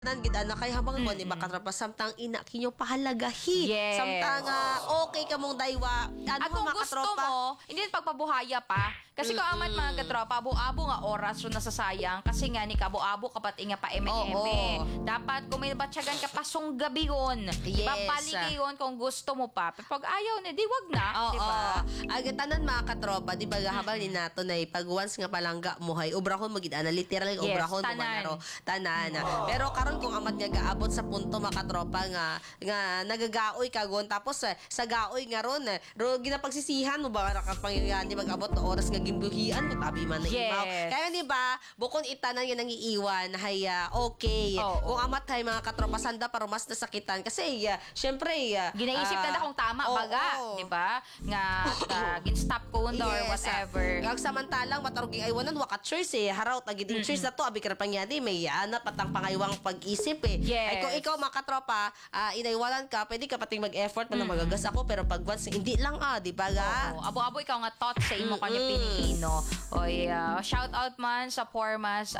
Gid na kay habang ko ni makatropa samtang ina kinyo pahalagahi Yes. samtang okay ka mong daywa ano At kung mga gusto katropa mo, hindi din pagpabuhaya pa. Kasi kung amat mga katropa, abo-abo nga oras ro nasasayang. Kasi nga ni kabo-abo kapat inga pa eme-eme. Dapat kung may batyagan ka pasong gabi yun. Diba, Yes. paligay yun kung gusto mo pa. Pero pag ayaw na, di wag na. Diba? Aga tanan mga katropa di ba habang ni nato na pag once nga palangga mo hay ubrahon magid ana literal nga Yes, ubrahon mo tanan. manaro tanan. Pero karon kung amat nga gaabot sa punto mga katropa nga nagagaoy kagon tapos sa gaoy nga ron ro ginapagsisihan mo ba nakapangyayari di mag-abot na oras nga gimbuhian mo tabi man na imaw. Yes. Kaya di ba bukod itanan nga nangiiwan hay okay. Oo. Kung amat hay mga katropa sanda para mas nasakitan kasi syempre Ginaisip na kung tama baga, di ba? Nga gin-stop ko or whatever. Ang samantalang mataruging aywanan waka choice haraw tagiding choice na to abi ka pangyadi may ana patang pangaywang pag-isip Yes. Ay kung ikaw mga katropa inaywanan ka pwede ka pating mag-effort na magagas ako pero pag once hindi lang di ba ga? Oo, abo-abo ikaw nga thoughts sa imo kanya pinihino. Oy, shout out man sa Pormas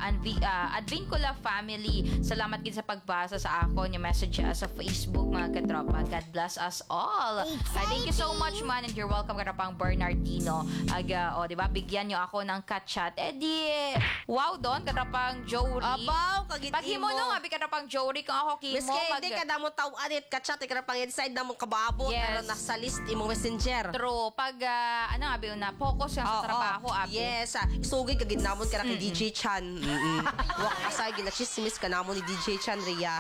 Advincula family. Salamat gid sa pagbasa sa ako nya message sa Facebook mga katropa. God bless us all. Thank you so much man and you're welcome katropang Bernardino. Di ba bigyan nyo ako ng kat-chat. Wow don katropang Jory. Abaw kagit Pag himo no abi katropang Jory kung ako kimo Miski hindi ka damo taw-anit ka-chat ka pang decide na mong kababot Yes. pero nasa list imong messenger. True. Pag abi na focus ka sa trabaho abi. Yes, isugay kagid namon ka na kay DJ Chan. Wa kasay ginachismis ka namon ni DJ Chan Ria.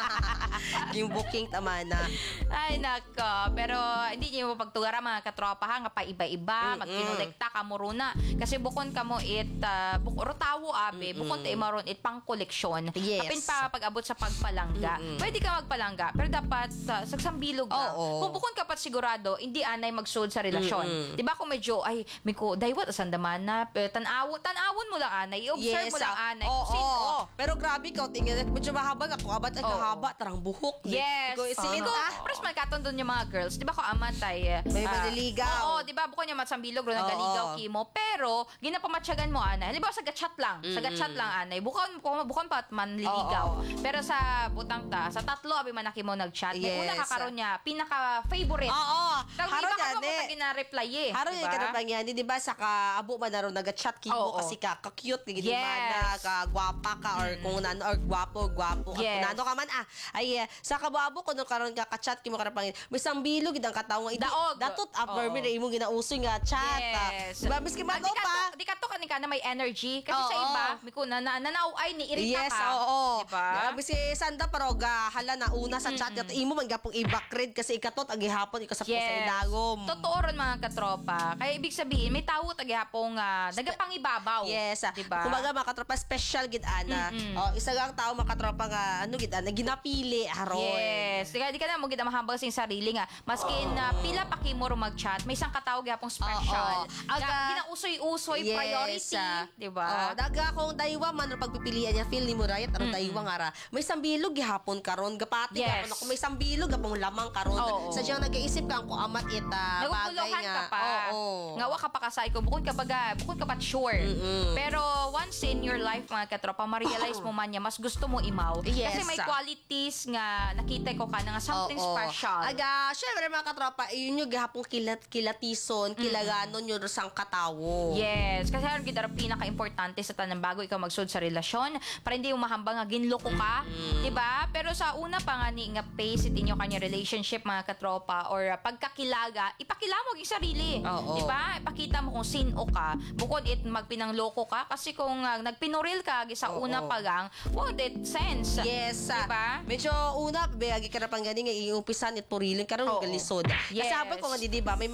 Yung booking tama na. Ay nako, pero hindi niyo pagtugara mga katropa ha nga pa iba-iba, magkinolekta ka mo runa kasi bukon ka mo bukoro tawo abi, bukon te maron it pang koleksyon. Yes. Kapin pa pag-abot sa pagpalangga. Pwede ka magpalangga, pero dapat sagsambilog ka. Kung bukon ka pat sigurado, hindi anay magsud sa relasyon. Di ba kung medyo ay miko daywat asandaman na tanawon mo lang anay, i-observe mo lang anay. Kung sino. Pero grabe ka, tingnan medyo mahaba ako abat ay kahaba tarang buhok. Yes. Iko Pres magkaton doon yung mga girls. Di ba ko amatay? May manliligaw. Oo, di ba? Bukod niya matsambilog ro nagaligaw kimo. Pero, ginapamatsagan mo, anay. Halimbawa, sa gatchat lang. Sa gatchat lang, anay. Bukod pa at manliligaw. Pero sa butang sa tatlo, abi manaki mo nag-chat. May una kakaroon niya, pinaka-favorite. Oo. Pero di ba ka mo gina-reply Haro yung kanapang yan, di ba sa kaabo man na ron nag-chat kimo kasi ka-cute, kagid mana, ka-gwapa ka, or kung nano, or gwapo. Kung nano ka man, sa kababo ko nung karon ka-chat kimo kanapang may sambilog gid ang katawo nga Daog. datot upper mi imong ginausoy nga chat. Yes. Diba miski magaw pa. Di ka to kanika na may energy. Kasi sa iba, miku nanaway ni irita Yes, ka. oo. Diba? Miski sanda pero hala na una sa chat gat imo man gapong i-backread kasi ikatot ag gihapon ikaw sa sa ilagom. Totoo ron mga katropa. Kaya ibig sabihin, may tawo tagihapong nagapangibabaw. Yes. Diba? Kumbaga mga katropa special gid ana. Isa lang tao mga katropa nga gid ana ginapili aron. Yes. Di ka na mo gid mahambal sing sarili nga. Maskin pila pa kimo ro mag-chat, may isang katawo gihapong special. Ginausoy-usoy priority, di ba? Daga kung daywa man ro pagpipilian niya feel ni mo rayat aron daywa nga ra. May sambilog gihapon karon gapati gapon ako may sambilog gapong lamang karon. Sa diyang nag-iisip ka kung amat bagay nga. Ka pa. Nga wa ka pa kasay ko bukod ka pa sure. Pero once in your life mga katropa, ma-realize mo man niya mas gusto mo imaw. Kasi may qualities nga nakita ko ka na nga something special. Syempre mga katropa, yun yung gihapong kilatison, kilaganon yun sang katawo. Yes, kasi ang gidara pinaka-importante sa tanang bago ikaw magsud sa relasyon para hindi mo mahambang nga ginloko ka, 'di ba? Pero sa una pa nga ni nga pace itinyo kanya relationship mga katropa or pagkakilaga, ipakilamo yung sarili. 'Di ba? Ipakita mo kung sino ka. Bukod magpinangloko ka kasi kung nagpinuril ka sa una pa lang, what it sense. Yes. 'Di ba? Medyo una bagi ka na pang gani nga iumpisan it purilin karon galisod. Yes. Kasi habang ko nga di ba may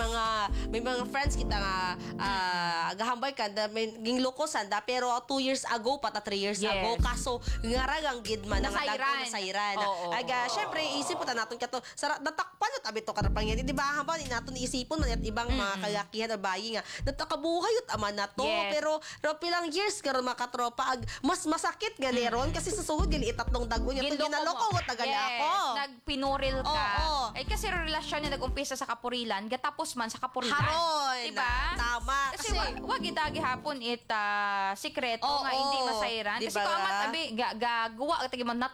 mga friends kita nga gahambay ka da may gingloko sanda pero 2 years ago pa 3 years ago kaso ngaragang gid man nga nasairan. Syempre isip po ta naton kato natakpan at abi to karapang yan di ba habang ni naton iisipon man at ibang mga kalakihan o bayi nga natakabuhay ut ama na to. Yes. Pero pilang years karon makatropa mas masakit gani ron kasi sa suhod gali itatlong dago niya to ginaloko ko tagali ako. Nagpinuril ka. Oo. Ay kasi relasyon niya nag-umpisa sa kapurilan, gatapos man sa kapurilan. Haron. Diba? Tama. Kasi wag itagi hapon sikreto Oo, nga hindi masairan. Kasi diba? kung amat abi gagawa tagi man